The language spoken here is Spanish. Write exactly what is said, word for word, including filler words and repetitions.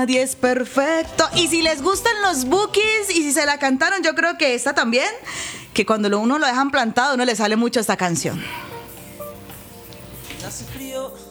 Nadie es perfecto. Y si les gustan los Bukis y si se la cantaron, yo creo que esta también, que cuando lo- uno lo dejan plantado, uno le sale mucho esta canción. Hace frío.